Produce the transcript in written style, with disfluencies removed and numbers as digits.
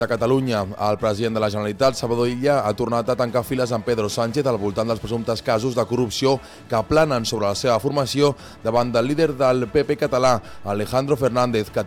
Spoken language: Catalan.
A Catalunya, el president de la Generalitat, Salvador Illa, ha tornat a tancar files amb Pedro Sánchez al voltant dels presumptes casos de corrupció que planen sobre la seva formació davant del líder del PP català, Alejandro Fernández, que